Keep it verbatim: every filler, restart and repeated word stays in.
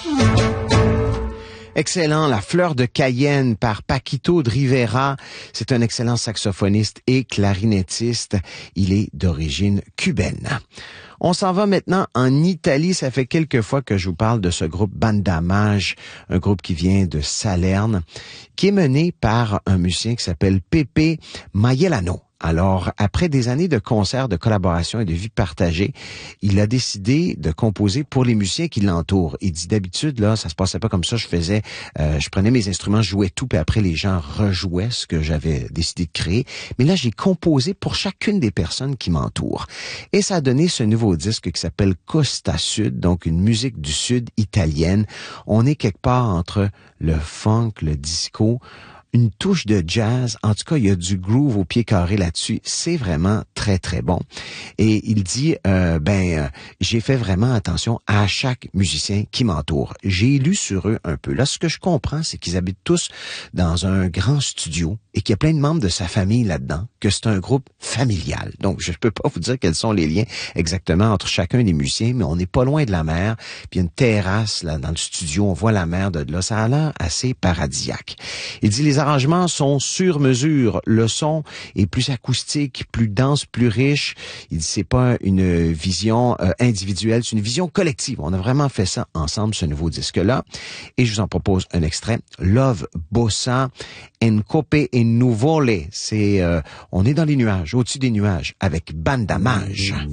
Excellent, La fleur de Cayenne par Paquito de Rivera. C'est un excellent saxophoniste et clarinettiste. Il est d'origine cubaine. On s'en va maintenant en Italie. Ça fait quelques fois que je vous parle de ce groupe Banda Mage, un groupe qui vient de Salerne, qui est mené par un musicien qui s'appelle Pepe Maiellano. Alors, après des années de concerts, de collaboration et de vie partagée, il a décidé de composer pour les musiciens qui l'entourent. Il dit d'habitude, là, ça se passait pas comme ça. Je faisais, euh, je prenais mes instruments, je jouais tout, puis après les gens rejouaient ce que j'avais décidé de créer. Mais là, j'ai composé pour chacune des personnes qui m'entourent. Et ça a donné ce nouveau disque qui s'appelle Costa Sud, donc une musique du sud italienne. On est quelque part entre le funk, le disco, une touche de jazz. En tout cas, il y a du groove au pied carré là-dessus. C'est vraiment très, très bon. Et il dit, euh, ben, euh, j'ai fait vraiment attention à chaque musicien qui m'entoure. J'ai lu sur eux un peu. Là, ce que je comprends, c'est qu'ils habitent tous dans un grand studio et qu'il y a plein de membres de sa famille là-dedans, que c'est un groupe familial. Donc, je ne peux pas vous dire quels sont les liens exactement entre chacun des musiciens, mais on n'est pas loin de la mer. Puis il y a une terrasse là dans le studio, on voit la mer de là. Ça a l'air assez paradisiaque. Il dit, les arrangements sont sur mesure. Le son est plus acoustique, plus dense, plus riche. Il dit, c'est pas une vision euh, individuelle, c'est une vision collective. On a vraiment fait ça ensemble, ce nouveau disque-là. Et je vous en propose un extrait. Love Bossa en Cope e Nuvole. C'est, euh, on est dans les nuages, au-dessus des nuages, avec Banda Mage.